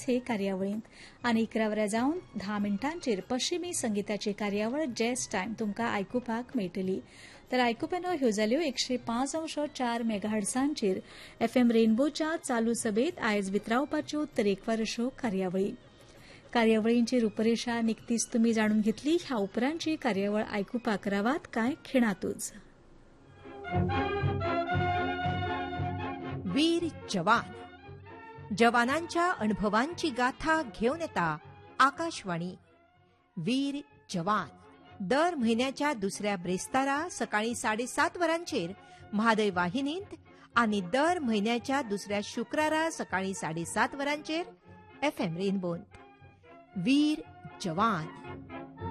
सगळेच हे कार्यावळींत आनी 11 जावन 10 मिनटांचेर पश्चिमी संगीताची कार्यावळ जॅझ टायम तुमकां आयकुपाक मेळटली. तर आयकुपेनो ह्यो जाल्यो 105.4 मेगाहर्ट्झांचेर FM रेनबोच्या चालू सभेत आयज वितरावपाच्यो तरेकवार अश्यो कार्यावळींची रुपरेषा निकतीच तुमी जाणून घेतली. ह्या उपरांतची कार्यावळ आयकुपाक रावात कांय खिणातूच. वीर जवान. जवानांच्या अनुभवांची गाथा घेऊन येता आकाशवाणी. वीर जवान दर महिन्याच्या दुसऱ्या ब्रेस्तारा सकाळी 7:30 वरांचेर म्हादय वाहिनींत आणि दर महिन्याच्या दुसऱ्या शुक्रारा सकाळी 7:30 वरांचेर FM रेनबोंत. वीर जवान.